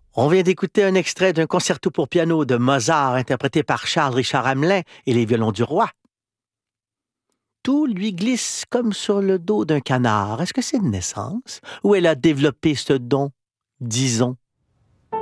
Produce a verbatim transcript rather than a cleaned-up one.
On vient d'écouter un extrait d'un concerto pour piano de Mozart interprété par Charles Richard Hamelin et les violons du roi. Tout lui glisse comme sur le dos d'un canard. Est-ce que c'est une naissance? Ou elle a développé ce don, disons?